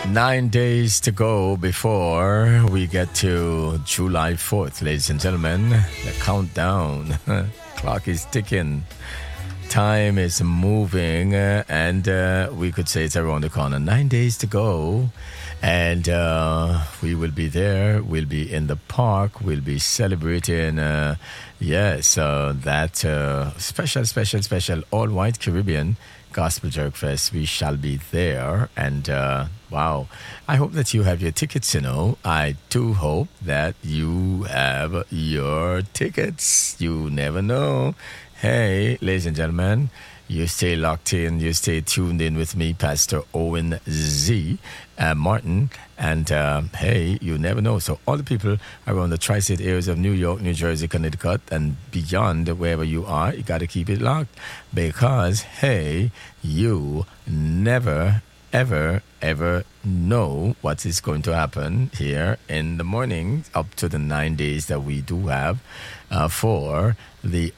9 days to go before we get to July 4th, ladies and gentlemen. The countdown. Clock is ticking. Time is moving, and we could say it's around the corner. 9 days to go, and we will be there. We'll be in the park. We'll be celebrating, that special all-white Caribbean Gospel Jerk Fest. We shall be there, and wow, I hope that you have your tickets. I do hope that you have your tickets. You never know. Hey, ladies and gentlemen, you stay locked in, you stay tuned in with me, Pastor Owen Z. Martin, and hey, you never know. So all the people around the tri-state areas of New York, New Jersey, Connecticut, and beyond, wherever you are, you got to keep it locked, because, hey, you never, ever know what is going to happen here in the morning up to the 9 days that we do have for the